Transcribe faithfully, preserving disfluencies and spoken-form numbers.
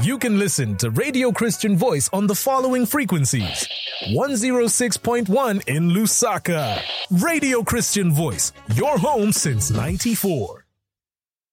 You can listen to Radio Christian Voice on the following frequencies. one oh six point one in Lusaka. Radio Christian Voice, your home since ninety-four.